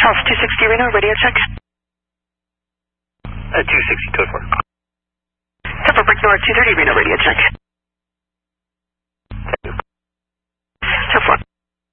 House 260 Reno, radio check. 260, code 4. Temper Brick North 230 Reno, radio check.